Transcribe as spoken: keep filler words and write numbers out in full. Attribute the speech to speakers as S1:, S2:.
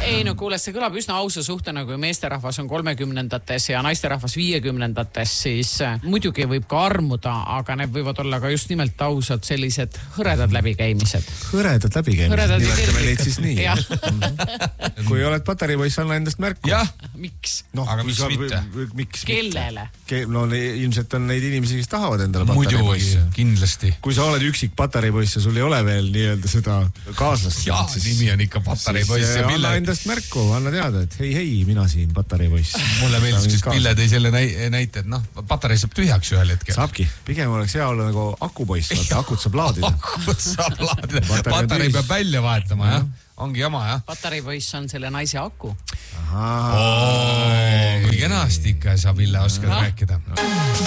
S1: ei no kuule, see kõlab üsna ausa suhtena, kui meesterahvas on kolmekümnendates ja naisterahvas viiekümnendates, siis muidugi võib ka armuda, aga need võivad olla ka just nimelt ausad sellised hõredad läbikäimised.
S2: Hõredad läbikäimised, nimetame neid siis nii. Kui oled patareipoiss, anna endast märku.
S3: Jah.
S1: Miks?
S2: No,
S3: aga miks mitte?
S2: Miks
S1: Kellele?
S2: Ke- no ilmselt on neid inimesi, kes tahavad endale
S3: patareipoisse. Muidu, kindlasti.
S2: Kui sa oled üksik patareipoiss ja sul ei ole veel nii-öelda seda kaaslast.
S3: Jaa, siis, nimi on ikka patareipoiss.
S2: Anna endast märku, anna teada, et hei, hei, mina siin patareipoiss.
S3: Mulle meeldis, kes Pille tõi selle näite, et noh, patarei saab tühjaks ühel hetkel.
S2: Saabki. Pigem oleks hea olla nagu akupoiss, vaata, akut saab laadida.
S3: Akut saab laadida. Patarei peab välja vahetama, jah. Ongi jama, jah.
S1: Patareipoiss on selle naise aku.
S3: Ahaa. Kui kenasti ikka sa, Pille, oskad rääkida.